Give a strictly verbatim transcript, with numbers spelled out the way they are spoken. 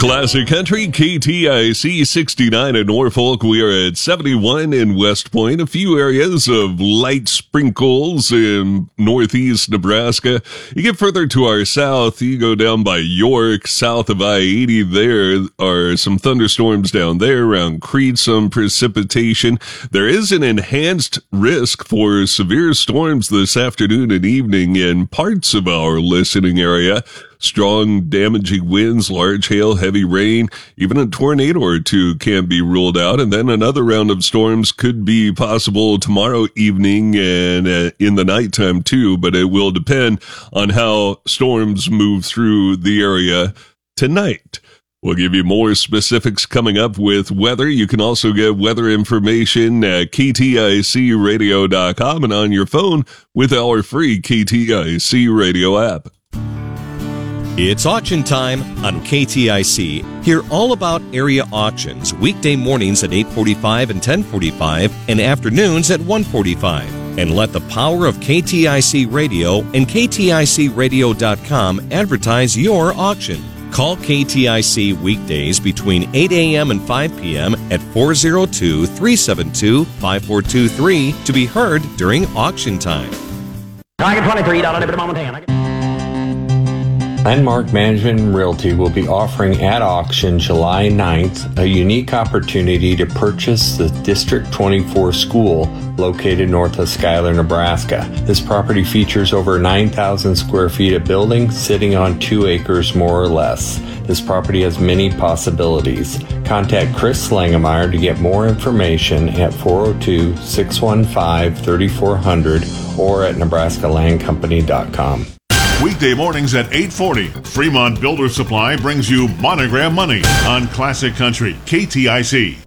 Classic Country, K T I C sixty-nine in Norfolk. We are at seventy-one in West Point. A few areas of light sprinkles in northeast Nebraska. You get further to our south, you go down by York, south of I eighty. There are some thunderstorms down there around Crete, some precipitation. There is an enhanced risk for severe storms this afternoon and evening in parts of our listening area. Strong, damaging winds, large hail, heavy rain, even a tornado or two can be ruled out. And then another round of storms could be possible tomorrow evening and uh, in the nighttime too, but it will depend on how storms move through the area tonight. We'll give you more specifics coming up with weather. You can also get weather information at K T I C radio dot com and on your phone with our free K T I C radio app. It's auction time on K T I C. Hear all about area auctions weekday mornings at eight forty-five and ten forty-five and afternoons at one forty-five. And let the power of K T I C Radio and K T I C radio dot com advertise your auction. Call K T I C weekdays between eight a.m. and five p.m. at four oh two, three seven two, five four two three to be heard during auction time. I get twenty-three dollars every moment. Landmark Management and Realty will be offering at auction July ninth a unique opportunity to purchase the District twenty-four school located north of Schuyler, Nebraska. This property features over nine thousand square feet of building sitting on two acres more or less. This property has many possibilities. Contact Chris Slangemeyer to get more information at four oh two, six one five, three four zero zero or at nebraska land company dot com. Weekday mornings at eight forty, Fremont Builder Supply brings you Monogram Money on Classic Country, K T I C.